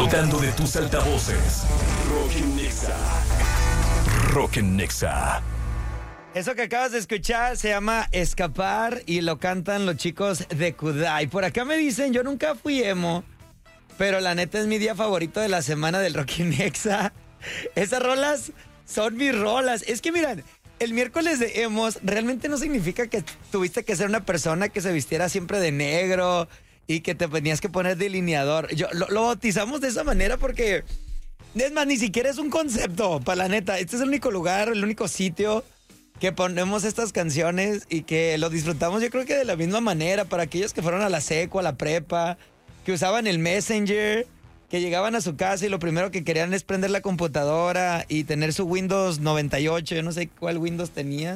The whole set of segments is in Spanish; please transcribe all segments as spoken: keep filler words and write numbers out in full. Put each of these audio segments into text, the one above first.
Explotando de tus altavoces. Rock en Nexa. Rock en Nexa. Eso que acabas de escuchar se llama Escapar y lo cantan los chicos de Kudai. Por acá me dicen, yo nunca fui emo, pero la neta es mi día favorito de la semana del Rock en Nexa. Esas rolas son mis rolas. Es que miran, el miércoles de emos realmente no significa que tuviste que ser una persona que se vistiera siempre de negro y que te tenías que poner delineador. Yo, lo, lo bautizamos de esa manera porque, es más, ni siquiera es un concepto, para la neta. Este es el único lugar, el único sitio que ponemos estas canciones y que lo disfrutamos yo creo que de la misma manera. Para aquellos que fueron a la seco, a la prepa, que usaban el Messenger, que llegaban a su casa y lo primero que querían es prender la computadora y tener su Windows noventa y ocho, yo no sé cuál Windows tenías.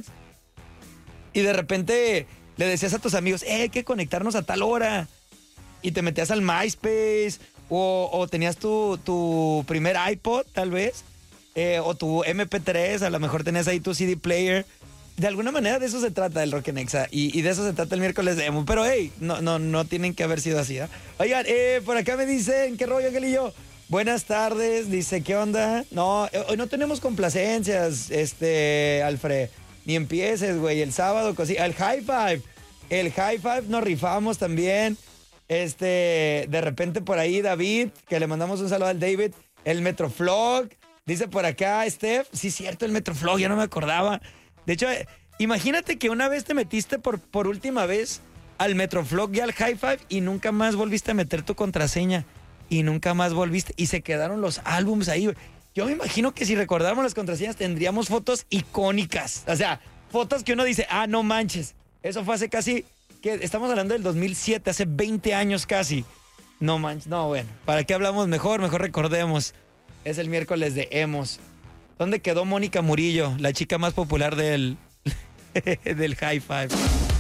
Y de repente le decías a tus amigos, eh, hay que conectarnos a tal hora. Y te metías al MySpace o, o tenías tu, tu primer iPod tal vez. Eh, o tu eme pe tres, a lo mejor tenías ahí tu ce de player. De alguna manera de eso se trata el Rock en Nexa y, y de eso se trata el miércoles de emo. Pero hey, no, no, no tienen que haber sido así, ¿eh? Oigan, eh, por acá me dicen, ¿qué rollo, Angelillo? Buenas tardes, dice, ¿qué onda? No, hoy no tenemos complacencias, este, Alfred. Ni empieces, güey, el sábado, cosí. El High Five, el High Five nos rifamos también. Este, de repente por ahí David, que le mandamos un saludo al David, el Metroflog. Dice por acá, Steph, sí, cierto, el Metroflog, ya no me acordaba. De hecho, eh, imagínate que una vez te metiste por, por última vez al Metroflog y al High Five y nunca más volviste a meter tu contraseña. Y nunca más volviste. Y se quedaron los álbums ahí. Yo me imagino que si recordáramos las contraseñas tendríamos fotos icónicas. O sea, fotos que uno dice, ah, no manches. Eso fue hace casi, que estamos hablando del dos mil siete, hace veinte años casi. No manches, no, bueno. ¿Para qué hablamos mejor? Mejor recordemos. Es el miércoles de emos. ¿Dónde quedó Mónica Murillo, la chica más popular del, del High Five?